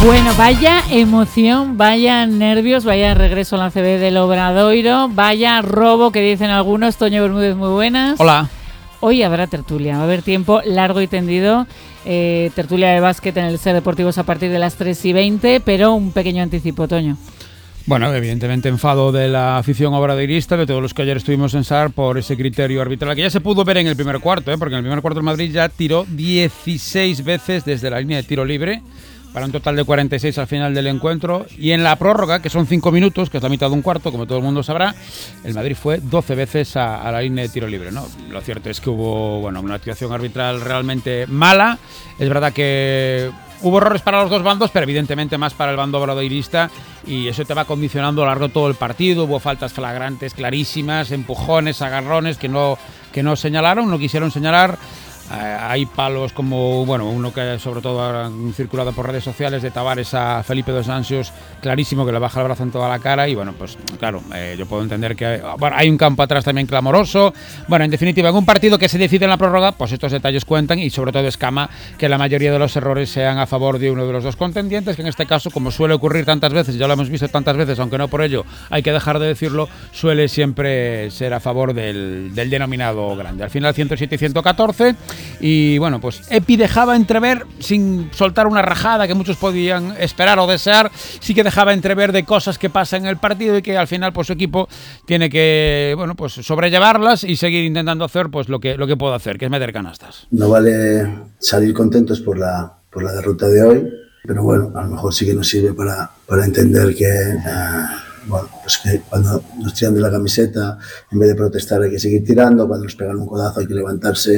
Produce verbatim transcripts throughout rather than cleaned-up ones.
Bueno, vaya emoción, vaya nervios, vaya regreso al A C B del Obradoiro, vaya robo que dicen algunos. Toño Bermúdez, muy buenas. Hola. Hoy habrá tertulia, va a haber tiempo largo y tendido, eh, tertulia de básquet en el Ser Deportivos a partir de las tres y veinte, pero un pequeño anticipo, Toño. Bueno, evidentemente enfado de la afición obradoirista, de todos los que ayer estuvimos en S A R por ese criterio arbitral, que ya se pudo ver en el primer cuarto, ¿eh? Porque en el primer cuarto el Madrid ya tiró dieciséis veces desde la línea de tiro libre, para un total de cuarenta y seis al final del encuentro, y en la prórroga, que son cinco minutos, que es la mitad de un cuarto, como todo el mundo sabrá, el Madrid fue doce veces a, a la línea de tiro libre, ¿no? Lo cierto es que hubo, bueno, una actuación arbitral realmente mala. Es verdad que hubo errores para los dos bandos, pero evidentemente más para el bando obradoirista, y eso te va condicionando a lo largo de todo el partido. Hubo faltas flagrantes, clarísimas, empujones, agarrones que no, que no señalaron, no quisieron señalar. Uh, hay palos como, bueno, uno que sobre todo ha circulado por redes sociales de Tavares a Felipe dos Ansios, clarísimo, que le baja el brazo en toda la cara. Y bueno, pues claro, eh, yo puedo entender que bueno, hay un campo atrás también clamoroso. Bueno, en definitiva, en un partido que se decide en la prórroga, pues estos detalles cuentan, y sobre todo escama que la mayoría de los errores sean a favor de uno de los dos contendientes, que en este caso, como suele ocurrir tantas veces, ya lo hemos visto tantas veces, aunque no por ello hay que dejar de decirlo, suele siempre ser a favor del, del denominado grande. Al final ciento siete y ciento catorce. Y bueno, pues Epi dejaba entrever, sin soltar una rajada que muchos podían esperar o desear, sí que dejaba entrever de cosas que pasan en el partido y que al final pues su equipo tiene que, bueno, pues sobrellevarlas y seguir intentando hacer pues lo que lo que puede hacer, que es meter canastas. No vale salir contentos por la por la derrota de hoy, pero bueno, a lo mejor sí que nos sirve para, para entender que uh, bueno, pues que cuando nos tiran de la camiseta, en vez de protestar hay que seguir tirando, cuando nos pegan un codazo hay que levantarse,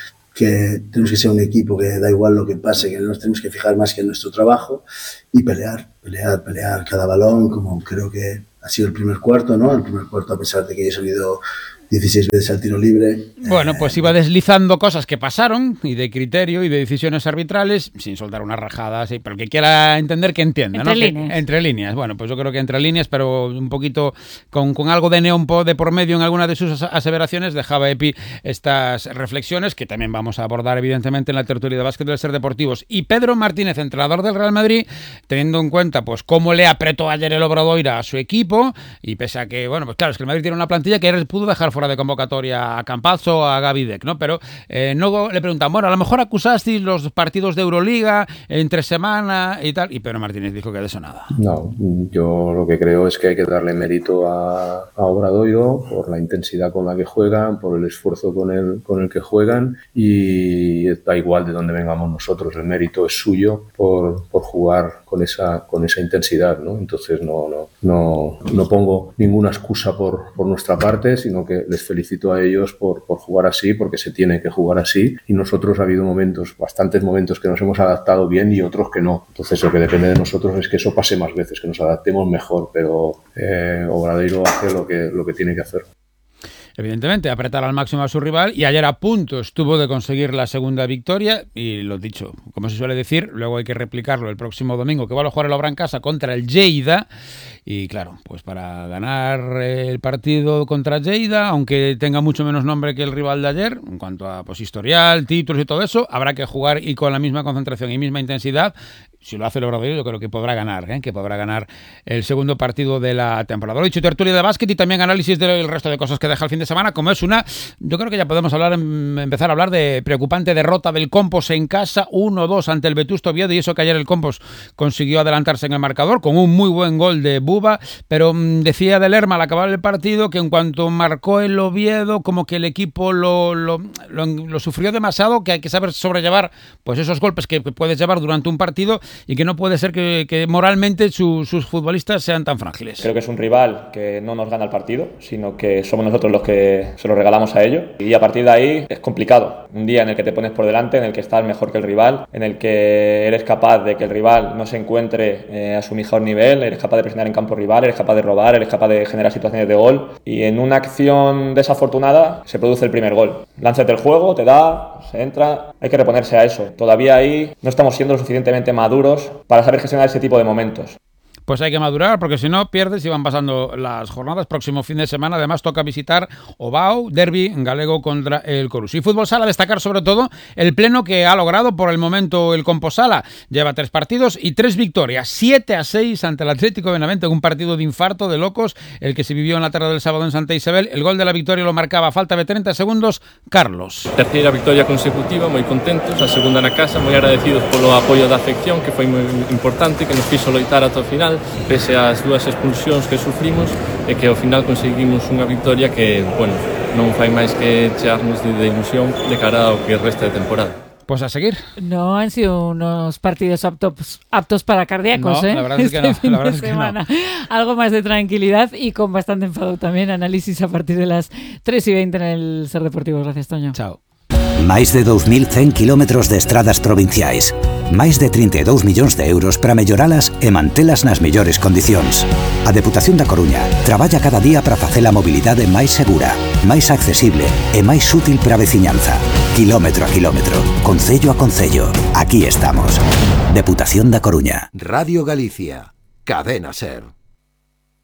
que tenemos que ser un equipo que da igual lo que pase, que no nos tenemos que fijar más que en nuestro trabajo y pelear, pelear, pelear cada balón, como creo que ha sido el primer cuarto, ¿no? El primer cuarto, a pesar de que haya salido dieciséis veces al tiro libre. Bueno, pues iba deslizando cosas que pasaron, y de criterio y de decisiones arbitrales, sin soltar una rajada, sí, pero el que quiera entender que entienda, entre ¿no? Líneas. Que, entre líneas. Bueno, pues yo creo que entre líneas, pero un poquito con, con algo de neón de por medio en alguna de sus aseveraciones, dejaba Epi estas reflexiones, que también vamos a abordar evidentemente en la tertulia de básquet del Ser Deportivos. Y Pedro Martínez, entrenador del Real Madrid, teniendo en cuenta pues cómo le apretó ayer el Obradoiro a su equipo, y pese a que, bueno, pues claro, es que el Madrid tiene una plantilla que él pudo dejar fuera de convocatoria a Campazzo o a Gavi Deck, ¿no? Pero eh, no le preguntan, bueno, a lo mejor acusasteis los partidos de Euroliga entre semana y tal, y Pedro Martínez dijo que de eso nada. No, yo lo que creo es que hay que darle mérito a, a Obradoiro por la intensidad con la que juegan, por el esfuerzo con el, con el que juegan, y da igual de dónde vengamos nosotros, el mérito es suyo por, por jugar con esa, con esa intensidad, ¿no? Entonces no, no, no, no pongo ninguna excusa por, por nuestra parte, sino que les felicito a ellos por, por jugar así, porque se tiene que jugar así, y nosotros ha habido momentos, bastantes momentos que nos hemos adaptado bien y otros que no. Entonces lo que depende de nosotros es que eso pase más veces, que nos adaptemos mejor, pero eh, Obradoiro hace lo que, lo que tiene que hacer. Evidentemente, apretar al máximo a su rival, y ayer a punto estuvo de conseguir la segunda victoria, y lo dicho, como se suele decir, luego hay que replicarlo el próximo domingo, que va a jugar el Obra en casa contra el Lleida, y claro, pues para ganar el partido contra Lleida, aunque tenga mucho menos nombre que el rival de ayer, en cuanto a pues historial, títulos y todo eso, habrá que jugar y con la misma concentración y misma intensidad. Si lo hace el Obradoiro, yo creo que podrá ganar, ¿eh? que podrá ganar el segundo partido de la temporada. Lo dicho, tertulia de básquet y también análisis del resto de cosas que deja el fin de semana, como es una, yo creo que ya podemos hablar, empezar a hablar de preocupante derrota del Compos en casa, uno dos ante el Vetusto Oviedo, y eso que ayer el Compos consiguió adelantarse en el marcador con un muy buen gol de Buba, pero mmm, decía de Lerma al acabar el partido que en cuanto marcó el Oviedo, como que el equipo lo, lo, lo, lo sufrió demasiado, que hay que saber sobrellevar pues esos golpes que puedes llevar durante un partido, y que no puede ser que, que moralmente su, sus futbolistas sean tan frágiles. Creo que es un rival que no nos gana el partido, sino que somos nosotros los que se lo regalamos a ellos, y a partir de ahí es complicado. Un día en el que te pones por delante, en el que estás mejor que el rival, en el que eres capaz de que el rival no se encuentre eh, a su mejor nivel, eres capaz de presionar en campo rival, eres capaz de robar, eres capaz de generar situaciones de gol, y en una acción desafortunada se produce el primer gol. Lánzate el juego, te da, se entra, hay que reponerse a eso. Todavía ahí no estamos siendo lo suficientemente maduros para saber gestionar ese tipo de momentos. pues hay que madurar, porque si no pierdes y van pasando las jornadas. Próximo fin de semana además toca visitar Ovao, derbi galego contra el Coruso. Y fútbol sala, destacar sobre todo el pleno que ha logrado por el momento el Composala. Lleva tres partidos y tres victorias, siete a seis ante el Atlético de Benavente, un partido de infarto de locos, el que se vivió en la tarde del sábado en Santa Isabel. El gol de la victoria lo marcaba a falta de treinta segundos Carlos. Terceira victoria consecutiva, moi contentos, a segunda na casa, moi agradecidos polo apoio da afección, que foi moi importante, que nos fixo loitar ata o final, pese ás dúas expulsións que sufrimos, e que ao final conseguimos unha victoria que, bueno, non fai máis que chearnos de, de ilusión de cara ao que resta de temporada. Pues a seguir. No han sido unos partidos aptos, aptos para cardíacos, no, ¿eh? La verdad es que no. Este La verdad fin es de que semana. no. Algo más de tranquilidad y con bastante enfado también. Análisis a partir de las tres y veinte en el Ser Deportivo. Gracias, Toño. Chao. Máis de dous mil cen quilómetros de estradas provinciais. Máis de trinta e dous millóns de euros para melloralas e mantelas nas mellores condicións. A Deputación da Coruña traballa cada día para facer a mobilidade máis segura, máis accesible e máis útil para a veciñanza. Kilómetro a kilómetro, concello a concello. Aquí estamos. Deputación da Coruña. Radio Galicia. Cadena Ser.